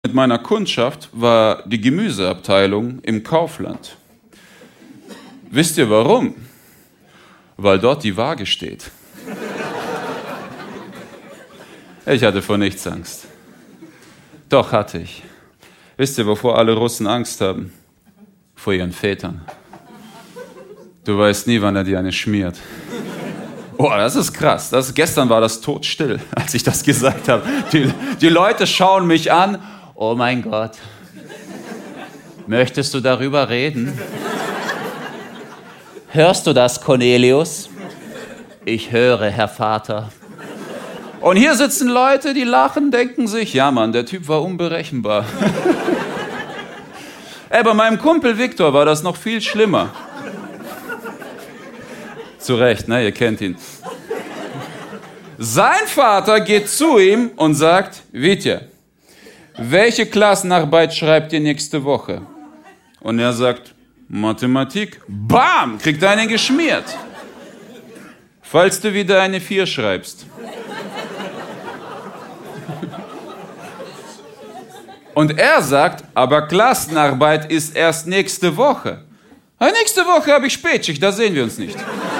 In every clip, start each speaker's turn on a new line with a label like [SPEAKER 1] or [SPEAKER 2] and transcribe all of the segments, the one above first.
[SPEAKER 1] Mit meiner Kundschaft war die Gemüseabteilung im Kaufland. Wisst ihr warum? Weil dort die Waage steht. Ich hatte vor nichts Angst. Doch hatte ich. Wisst ihr, wovor alle Russen Angst haben? Vor ihren Vätern. Du weißt nie, wann er dir eine schmiert. Oh, das ist krass. Gestern war das totstill, als ich das gesagt habe. Die Leute schauen mich an. Oh mein Gott. Möchtest du darüber reden? Hörst du das, Cornelius? Ich höre, Herr Vater. Und hier sitzen Leute, die lachen, denken sich, ja Mann, der Typ war unberechenbar. Bei meinem Kumpel Viktor war das noch viel schlimmer. Zu Recht, ne? Ihr kennt ihn. Sein Vater geht zu ihm und sagt, Vitya, welche Klassenarbeit schreibt ihr nächste Woche? Und er sagt, Mathematik. Bam, kriegt er einen geschmiert. Falls du wieder eine 4 schreibst. Und er sagt, aber Klassenarbeit ist erst nächste Woche. Nächste Woche habe ich Spätschicht, da sehen wir uns nicht.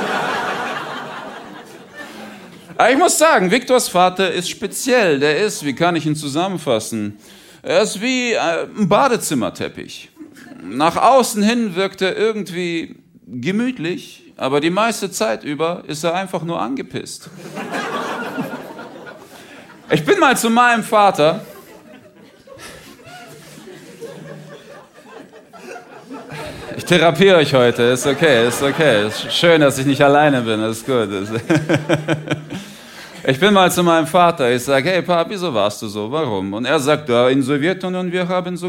[SPEAKER 1] Aber ich muss sagen, Viktors Vater ist speziell. Der ist, wie kann ich ihn zusammenfassen? Er ist wie ein Badezimmerteppich. Nach außen hin wirkt er irgendwie gemütlich, aber die meiste Zeit über ist er einfach nur angepisst. Ich bin mal zu meinem Vater. Ich therapiere euch heute, ist okay, ist okay. Ist schön, dass ich nicht alleine bin, ist gut. Ich bin mal zu meinem Vater, ich sage, hey Papa, wieso warst du so, warum? Und er sagt, in der Sowjetunion, wir haben so